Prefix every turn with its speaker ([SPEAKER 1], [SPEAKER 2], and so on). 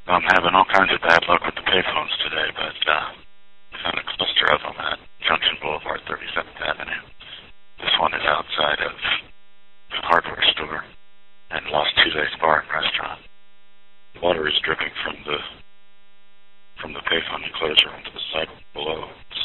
[SPEAKER 1] I'm having all kinds of bad luck with the payphones today, but I found a cluster of them at Junction Boulevard, 37th Avenue. This one is outside of a hardware store and Lost Tuesdays Bar and Restaurant. Water is dripping from the payphone enclosure onto the sidewalk below.